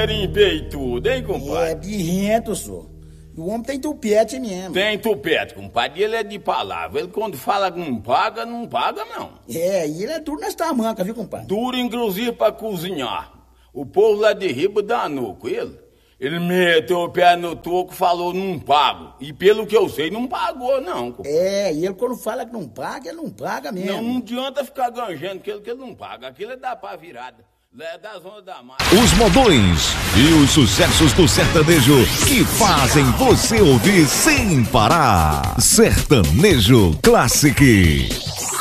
dinheirinho peitudo, hein, compadre? É birrento, senhor. O homem tem tupete mesmo. Tem tupete, compadre. Ele é de palavra. Ele quando fala que não paga não. E ele é duro nas tamancas, viu, compadre? Duro, inclusive, pra cozinhar. O povo lá de riba danou com ele. Ele meteu o pé no toco e falou, não pago. E pelo que eu sei, não pagou, não, compadre. E ele quando fala que não paga, ele não paga mesmo. Não adianta ficar ganjando que ele não paga. Aquilo é da pá virada. É da zona da mata. Os modões e os sucessos do sertanejo que fazem você ouvir sem parar. Sertanejo Classic.